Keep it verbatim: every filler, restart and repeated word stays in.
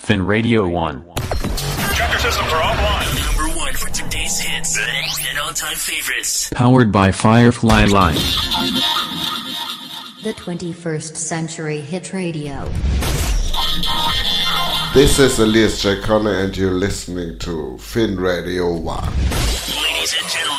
Fin Radio one. Tractor systems are offline. Number one for today's hits and all-time favorites. Powered by Firefly Live. The twenty-first Century Hit Radio. This is Elias J. Connor and you're listening to Fin Radio one. Ladies and gentlemen,